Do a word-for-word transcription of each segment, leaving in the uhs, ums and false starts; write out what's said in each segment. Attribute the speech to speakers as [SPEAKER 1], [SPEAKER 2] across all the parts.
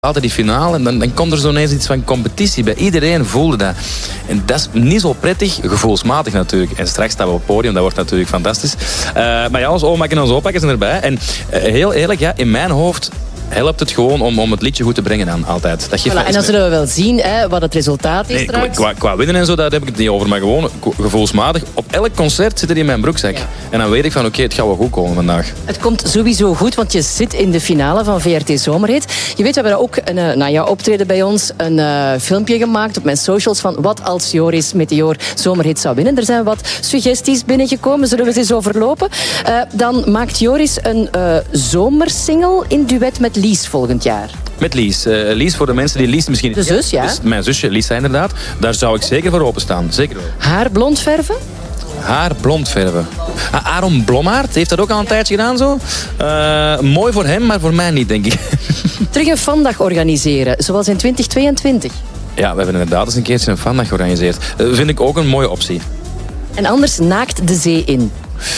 [SPEAKER 1] Altijd die finale en dan, dan komt er zo ineens iets van competitie bij. Iedereen voelde dat. En dat is niet zo prettig, gevoelsmatig natuurlijk. En straks staan we op het podium, dat wordt natuurlijk fantastisch. Uh, maar ja, ons omakken en ons opakken zijn erbij. En uh, heel eerlijk, ja, in mijn hoofd helpt het gewoon om, om het liedje goed te brengen dan, altijd. Dat geeft
[SPEAKER 2] voilà, en dan zullen we wel zien hè, wat het resultaat is
[SPEAKER 1] nee,
[SPEAKER 2] straks.
[SPEAKER 1] Qua, qua winnen en zo, daar heb ik het niet over. Maar gewoon gevoelsmatig. Op elk concert zit er in mijn broekzak. Ja. En dan weet ik van, oké, okay, het gaat wel goed komen vandaag.
[SPEAKER 2] Het komt sowieso goed, want je zit in de finale van V R T Zomerhit. Je weet, we hebben ook een, na jouw optreden bij ons een uh, filmpje gemaakt op mijn socials van wat als Joris Meteor Zomerhit zou winnen. Er zijn wat suggesties binnengekomen. Zullen we ze eens overlopen? Uh, dan maakt Joris een uh, zomersingle in duet met Lies volgend jaar.
[SPEAKER 1] Met Lies. Uh, Lies, voor de mensen die Lies misschien...
[SPEAKER 2] De zus, ja.
[SPEAKER 1] Dus mijn zusje, Lisa inderdaad. Daar zou ik zeker voor openstaan. Zeker wel.
[SPEAKER 2] Haar blond verven?
[SPEAKER 1] Haar blond verven. Ah, Aaron Blommaert heeft dat ook al een tijdje gedaan zo. Uh, mooi voor hem, maar voor mij niet, denk ik.
[SPEAKER 2] Terug een fandag organiseren, zoals in twintig tweeëntwintig.
[SPEAKER 1] Ja, we hebben inderdaad eens een keertje een fandag georganiseerd. Uh, vind ik ook een mooie optie.
[SPEAKER 2] En anders naakt de zee in.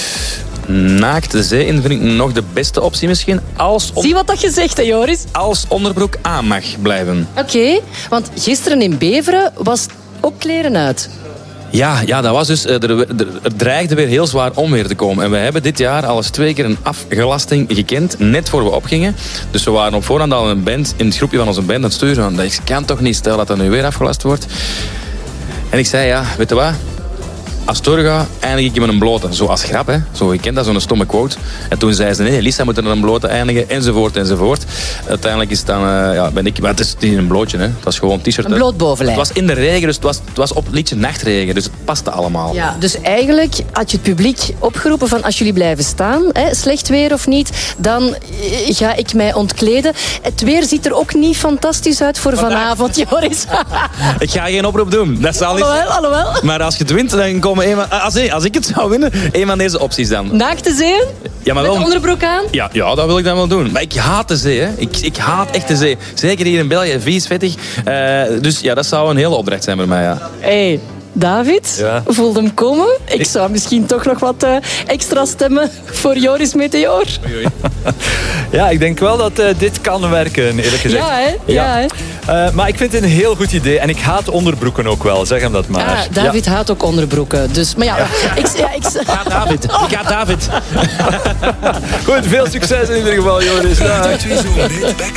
[SPEAKER 1] Naakt de zee in vind ik nog de beste optie misschien. Als on...
[SPEAKER 2] Zie wat dat je zegt, hè, Joris?
[SPEAKER 1] Als onderbroek aan mag blijven.
[SPEAKER 2] Oké, okay, want gisteren in Beveren was ook kleren uit.
[SPEAKER 1] Ja, ja, dat was dus... Er, er, er dreigde weer heel zwaar onweer te komen. En we hebben dit jaar al eens twee keer een afgelasting gekend, net voor we opgingen. Dus we waren op voorhand al een band, in het groepje van onze band aan het sturen. Dat kan toch niet, stel dat dat nu weer afgelast wordt. En ik zei, ja, weet je wat? Als het doorgaat, eindig ik met een blote. Zo als grap, hè. Zo, ik ken dat, zo'n stomme quote. En toen zei ze, nee, Lisa moet er een blote eindigen, enzovoort, enzovoort. Uiteindelijk is het dan, uh, ja, ben ik... Maar het is niet een blootje, hè. Het was gewoon een t-shirt.
[SPEAKER 2] Een bloot bovenlijf.
[SPEAKER 1] Het was in de regen, dus het was, het was op het liedje nachtregen. Dus het paste allemaal.
[SPEAKER 2] Ja, dus eigenlijk had je het publiek opgeroepen van als jullie blijven staan, hè, slecht weer of niet, dan ga ik mij ontkleden. Het weer ziet er ook niet fantastisch uit voor Vandaag. vanavond, Joris.
[SPEAKER 1] Ik ga geen oproep doen. Dat zal niet...
[SPEAKER 2] Alhoewel, alhoewel.
[SPEAKER 1] Maar als je het wint, dan komen een van... Als, als ik het zou winnen, een van deze opties dan.
[SPEAKER 2] Naakt de zee?
[SPEAKER 1] Ja, maar wel...
[SPEAKER 2] Met onderbroek aan?
[SPEAKER 1] Ja, ja, dat wil ik dan wel doen. Maar ik haat de zee, hè. Ik, ik haat echt de zee. Zeker hier in België, vies, vettig. Uh, dus ja, dat zou een hele opdracht zijn voor mij, ja.
[SPEAKER 2] Hey. David, ja. Voelde hem komen. Ik, ik zou misschien toch nog wat uh, extra stemmen voor Joris Meteor.
[SPEAKER 3] Oei, oei. Ja, ik denk wel dat uh, dit kan werken, eerlijk gezegd.
[SPEAKER 2] Ja, hè? Ja. Ja,
[SPEAKER 3] hè? Uh, maar ik vind het een heel goed idee. En ik haat onderbroeken ook wel, zeg hem dat maar.
[SPEAKER 2] Ah, David ja. haat ook onderbroeken. Dus, maar ja, ja. ik... Ja, ik...
[SPEAKER 1] ik ga David. Ik ga David.
[SPEAKER 3] Goed, veel succes in ieder geval, Joris.